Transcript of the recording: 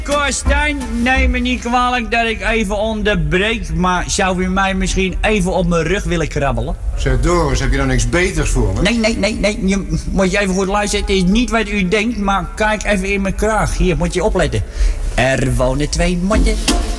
Korstijn, neem me niet kwalijk dat ik even onderbreek, maar zou u mij misschien even op mijn rug willen krabbelen? Zeg Doris, heb je dan niks beters voor me? Nee. Moet je even goed luisteren. Het is niet wat u denkt, maar kijk even in mijn kraag. Hier, moet je opletten. Er wonen 2 motten